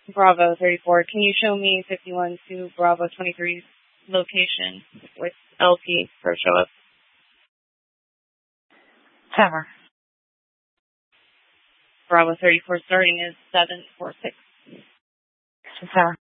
Bravo 34. Can you show me 51 to Bravo 23's location with LP for show up? Tower. Bravo 34 starting is 746. Tower.